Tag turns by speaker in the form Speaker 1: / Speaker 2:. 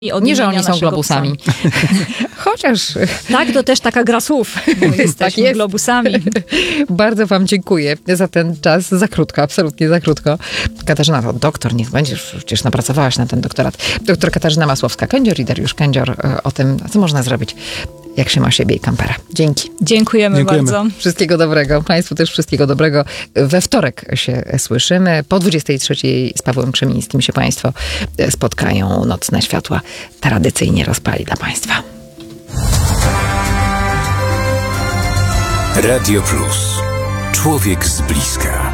Speaker 1: Nie, że oni są globusami. Chociaż...
Speaker 2: Tak, to też taka gra słów. Jesteśmy
Speaker 1: jest.
Speaker 2: globusami.
Speaker 1: Bardzo wam dziękuję za ten czas. Za krótko, absolutnie za krótko. Katarzyna, to doktor, niech będziesz, przecież napracowałaś na ten doktorat. Doktor Katarzyna Masłowska-Kędzior i Dariusz Kędzior o tym, co można zrobić, jak się ma siebie i kampera. Dzięki.
Speaker 2: Dziękujemy bardzo.
Speaker 1: Wszystkiego dobrego. Państwu też wszystkiego dobrego. We wtorek się słyszymy. Po 23:00 z Pawłem Krzemińskim się państwo spotkają. Nocne światła tradycyjnie rozpali dla państwa.
Speaker 3: Radio Plus. Człowiek z bliska.